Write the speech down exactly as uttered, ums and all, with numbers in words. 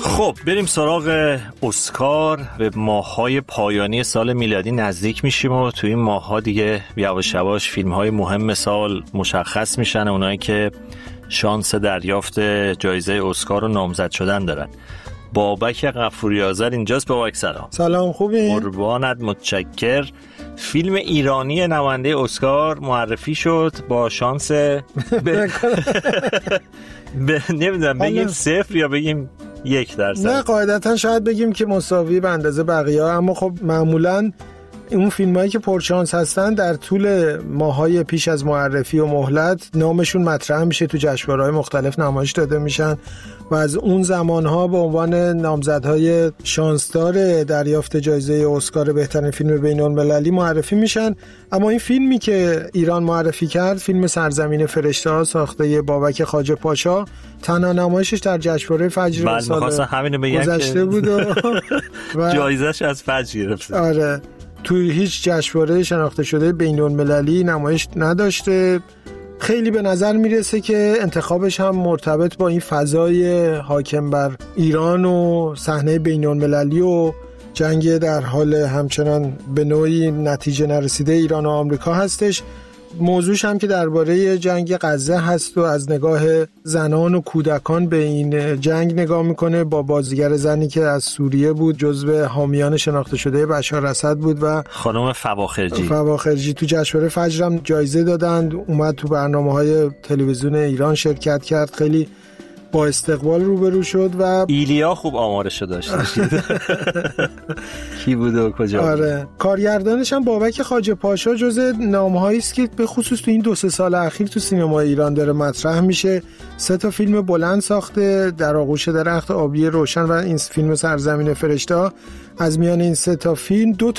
خب بریم سراغ اسکار. به ماه‌های پایانی سال میلادی نزدیک میشیم و تو این ماه‌ها دیگه یواش یواش فیلم‌های مهم سال مشخص میشن، اونایی که شانس دریافت جایزه اسکار و نامزد شدن دارن. بابک غفوری آذر اینجاست. بابک سلام. سلام، خوبی؟ قربانت، متشکر. فیلم ایرانی نماینده اسکار معرفی شد با شانس ب... ب... نمیدونم بگیم صفر یا بگیم یک درصد. نه، قاعدتا شاید بگیم که مساوی به اندازه بقیه، اما خب معمولاً اون فیلمایی که پرشانس هستن در طول ماهای پیش از معرفی و مهلت نامشون مطرح میشه، تو جشنواره‌های مختلف نمایش داده میشن و از اون زمانها به عنوان نامزدهای شانسدار دریافت جایزه اسکار بهترین فیلم بین‌المللی معرفی میشن. اما این فیلمی که ایران معرفی کرد، فیلم سرزمین فرشته‌ها ساخته بابک خواجه پاشا، تنها نمایشش در جشنواره فجر سال گذشته بود و, و جایزه‌اش از فجر گرفت. آره، توی هیچ جشنواره شناخته شده بین‌المللی نمایش نداشته. خیلی به نظر میرسه که انتخابش هم مرتبط با این فضای حاکم بر ایران و صحنه بین‌المللی و جنگ در حال همچنان به نوعی نتیجه نرسیده ایران و آمریکا هستش. موضوعش هم که درباره جنگ غزه هست و از نگاه زنان و کودکان به این جنگ نگاه میکنه، با بازیگر زنی که از سوریه بود، جزو حامیان شناخته شده بشار اسد بود و خانم فواخرجی. فواخرجی تو جشنواره فجر هم جایزه دادند، اومد تو برنامه‌های تلویزیون ایران شرکت کرد، خیلی با استقبال روبرو شد. و ایلیا خوب آمارشو داشت. کی بود و کجا؟ آره، کارگردانش هم بابک خواجه پاشا جزء نامه‌هایی است که به خصوص تو این دو سه سال اخیر تو سینمای ایران داره مطرح میشه. سه تا فیلم بلند ساخته، در آغوش درخت، آبی روشن و این فیلم سرزمین فرشته‌ها. از میان این سه تا فیلم دو